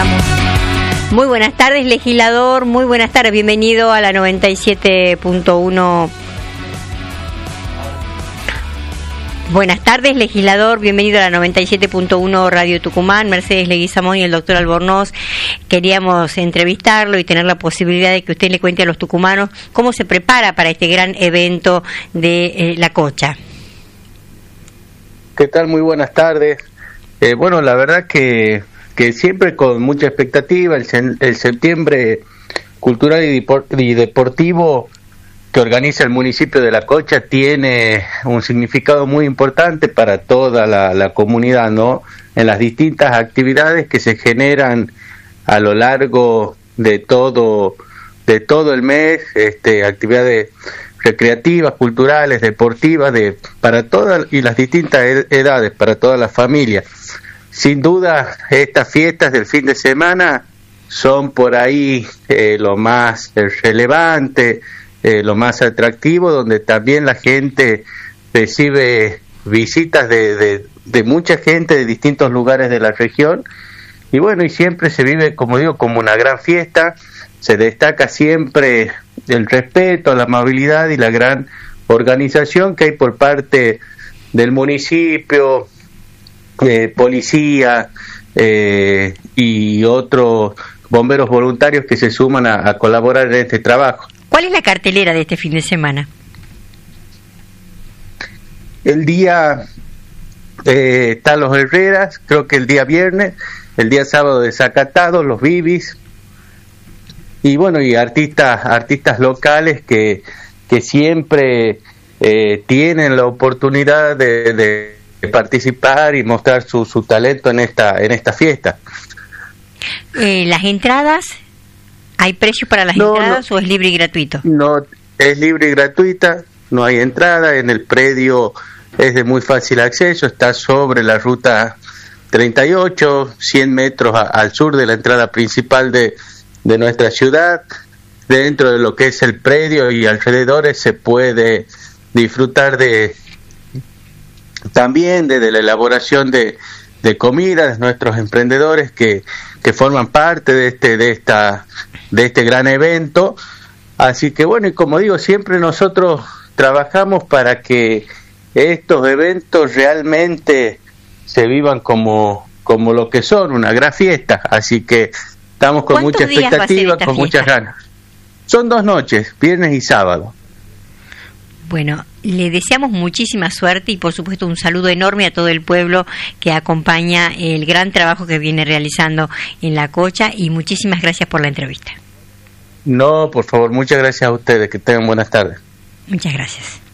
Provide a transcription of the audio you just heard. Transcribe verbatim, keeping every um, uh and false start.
Vamos. Muy buenas tardes, legislador. Muy buenas tardes. Bienvenido a la noventa y siete punto uno. Buenas tardes, legislador. Bienvenido a la noventa y siete punto uno Radio Tucumán. Mercedes Leguizamón y el doctor Albornoz. Queríamos entrevistarlo y tener la posibilidad de que usted le cuente a los tucumanos cómo se prepara para este gran evento de eh, la Cocha. ¿Qué tal? Muy buenas tardes. Eh, bueno, la verdad que, que siempre con mucha expectativa, el, el septiembre cultural y, depor, y deportivo que organiza el municipio de La Cocha tiene un significado muy importante para toda la, la comunidad, ¿no? En las distintas actividades que se generan a lo largo de todo de todo el mes, este, actividades recreativas, culturales, deportivas, de para todas y las distintas edades, para todas las familias. Sin duda, estas fiestas del fin de semana son por ahí eh, lo más eh, relevante, eh, lo más atractivo, donde también la gente recibe visitas de, de, de mucha gente de distintos lugares de la región. Y bueno, y siempre se vive, como digo, como una gran fiesta. Se destaca siempre el respeto, la amabilidad y la gran organización que hay por parte del municipio, eh, policía eh, y otros bomberos voluntarios que se suman a, a colaborar en este trabajo. ¿Cuál es la cartelera de este fin de semana? El día eh, están los Herreras, creo que el día viernes, el día sábado Desacatados, los Bibis, y bueno, y artistas artistas locales que, que siempre eh, tienen la oportunidad de, de participar y mostrar su, su talento en esta en esta fiesta. Eh, ¿Las entradas? ¿Hay precio para las no, entradas no, o es libre y gratuito? No, es libre y gratuita, no hay entrada, en el predio es de muy fácil acceso, está sobre la ruta treinta y ocho, cien metros a, al sur de la entrada principal de, de nuestra ciudad. Dentro de lo que es el predio y alrededores se puede disfrutar de también de, de la elaboración de, de comidas, nuestros emprendedores que, que forman parte de este de esta de este gran evento. Así que bueno, y como digo, siempre nosotros trabajamos para que estos eventos realmente se vivan como como lo que son, una gran fiesta. Así que estamos con mucha expectativa, con muchas ganas. Son dos noches, viernes y sábado. Bueno, le deseamos muchísima suerte y por supuesto un saludo enorme a todo el pueblo que acompaña el gran trabajo que viene realizando en La Cocha, y muchísimas gracias por la entrevista. No, por favor, muchas gracias a ustedes, que tengan buenas tardes. Muchas gracias.